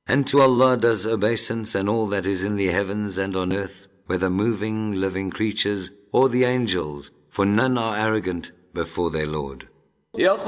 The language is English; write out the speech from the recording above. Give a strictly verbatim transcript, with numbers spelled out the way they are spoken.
And to Allah does obeisance and all that is in the heavens and on earth, whether moving, living creatures, or the angels, for none are arrogant before their Lord.